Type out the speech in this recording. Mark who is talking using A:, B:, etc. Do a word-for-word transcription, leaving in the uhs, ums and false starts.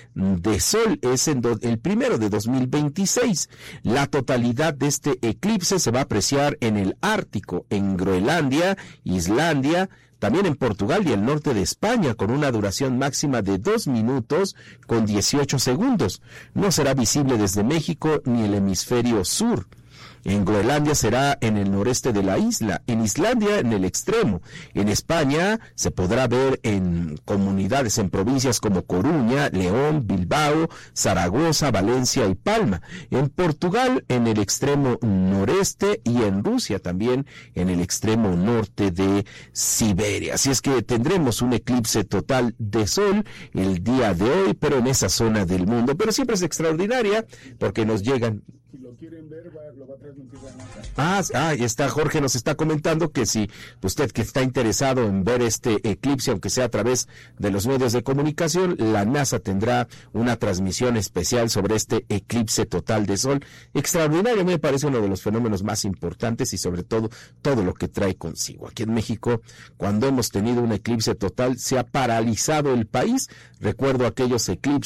A: de sol, es en do, el primero de dos mil veintiséis. La totalidad de este eclipse se va a apreciar en el Ártico, en Groenlandia, Islandia, también en Portugal y el norte de España, con una duración máxima de dos minutos con dieciocho segundos. No será visible desde México ni el hemisferio sur. En Groenlandia será en el noreste de la isla, en Islandia en el extremo. En España se podrá ver en comunidades, en provincias como Coruña, León, Bilbao, Zaragoza, Valencia y Palma. En Portugal en el extremo noreste y en Rusia también en el extremo norte de Siberia. Así es que tendremos un eclipse total de sol el día de hoy, pero en esa zona del mundo. Pero siempre es extraordinaria porque nos llegan...
B: Si lo quieren ver, va, lo va a transmitir la NASA.
A: Ah, ah, está Jorge, nos está comentando que si usted que está interesado en ver este eclipse, aunque sea a través de los medios de comunicación, la NASA tendrá una transmisión especial sobre este eclipse total de sol. Extraordinario, me parece uno de los fenómenos más importantes y sobre todo todo lo que trae consigo. Aquí en México, cuando hemos tenido un eclipse total, se ha paralizado el país. Recuerdo aquellos eclipses